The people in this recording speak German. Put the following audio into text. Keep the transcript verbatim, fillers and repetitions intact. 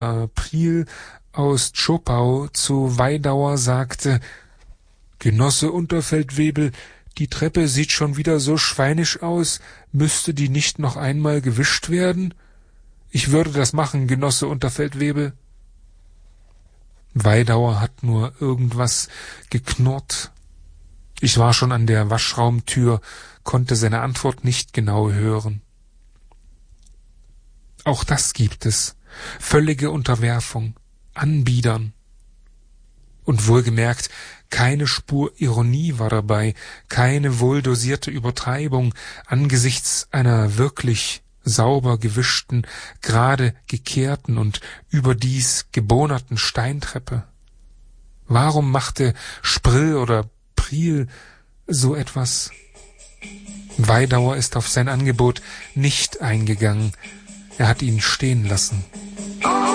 Priel aus Zschopau zu Weidauer sagte: »Genosse Unterfeldwebel, die Treppe sieht schon wieder so schweinisch aus, müsste die nicht noch einmal gewischt werden? Ich würde das machen, Genosse Unterfeldwebel.« Weidauer hat nur irgendwas geknurrt. Ich war schon an der Waschraumtür, konnte seine Antwort nicht genau hören. Auch das gibt es. Völlige Unterwerfung, Anbiedern. Und wohlgemerkt, keine Spur Ironie war dabei, keine wohldosierte Übertreibung angesichts einer wirklich sauber gewischten, gerade gekehrten und überdies gebohnerten Steintreppe. Warum machte Sprill oder Priel so etwas? Weidauer ist auf sein Angebot nicht eingegangen. Er hat ihn stehen lassen.